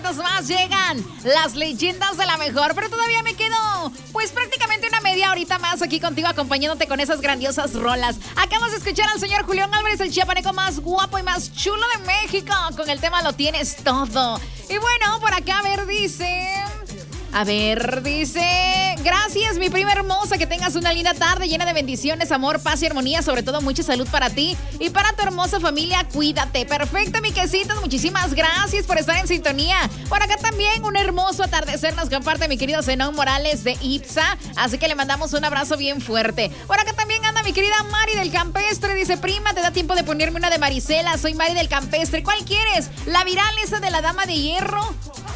minutos más llegan las leyendas de la mejor, pero todavía me quedo pues prácticamente una media horita más aquí contigo acompañándote con esas grandiosas rolas. Acabamos de escuchar al señor Julián Álvarez, el chiapaneco más guapo y más chulo de México, con el tema Lo Tienes Todo. Y bueno, por acá dice, gracias mi prima hermosa, que tengas una linda tarde llena de bendiciones, amor, paz y armonía, sobre todo mucha salud para ti y para tu hermosa familia, cuídate. Perfecto, mi quesitos, muchísimas gracias por estar en sintonía. Por acá también un hermoso atardecer nos comparte mi querido Zenón Morales de Ipsa, así que le mandamos un abrazo bien fuerte. Por acá también anda mi querida Mari del Campestre, dice, prima, ¿te da tiempo de ponerme una de Marisela? Soy Mari del Campestre. ¿Cuál quieres? ¿La viral esa de la Dama de Hierro?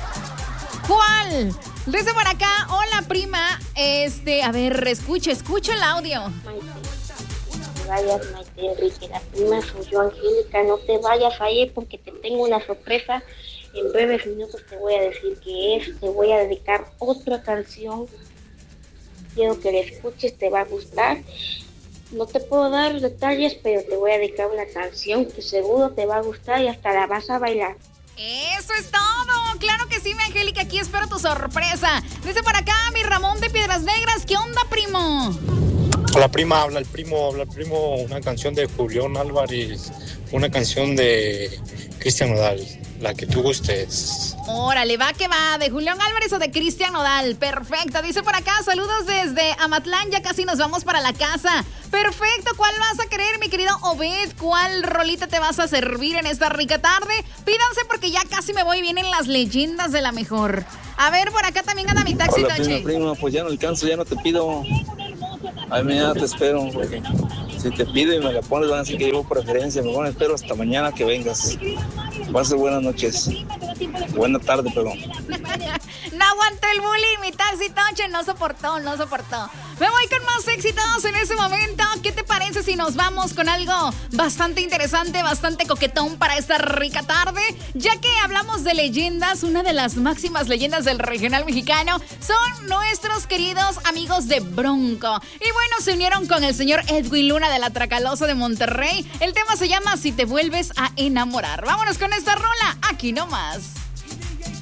¿Cuál? Desde por acá, hola prima, a ver, escucha el audio. Maite, no te vayas, Maite, Enrique, la prima soy yo, Angélica, no te vayas ahí porque te tengo una sorpresa. En breves minutos te voy a decir qué es, te voy a dedicar otra canción. Quiero que la escuches, te va a gustar. No te puedo dar detalles, pero te voy a dedicar una canción que seguro te va a gustar y hasta la vas a bailar. Eso es todo, claro que sí, mi Angélica, aquí espero tu sorpresa. Dice por acá mi Ramón de Piedras Negras, ¿qué onda, primo? Hola prima, habla el primo, una canción de Julián Álvarez, una canción de Cristian Nodal, la que tú gustes. Órale, va que va, ¿de Julián Álvarez o de Cristian Nodal? Perfecto, dice por acá, saludos desde Amatlán, ya casi nos vamos para la casa. Perfecto, ¿cuál vas a querer, mi querido Obed? ¿Cuál rolita te vas a servir en esta rica tarde? Pídanse porque ya casi me voy bien en las leyendas de la mejor. A ver, por acá también anda mi taxi, Hola, Toche. prima, pues ya no alcanzo, ya no te pido. Ay, mañana te espero, porque si te pido y me la pones, van a decir que llevo preferencia. Mejor espero hasta mañana que vengas. Pase buenas noches. Buena tarde, perdón. No aguantó el bullying, mi taxi Toche, no soportó. Me voy con más éxitos en ese momento. ¿Qué te parece si nos vamos con algo bastante interesante, bastante coquetón para esta rica tarde? Ya que hablamos de leyendas, una de las máximas leyendas del regional mexicano son nuestros queridos amigos de Bronco. Y bueno, se unieron con el señor Edwin Luna de la Tracalosa de Monterrey. El tema se llama Si te vuelves a enamorar. Vámonos con esta rola, aquí nomás.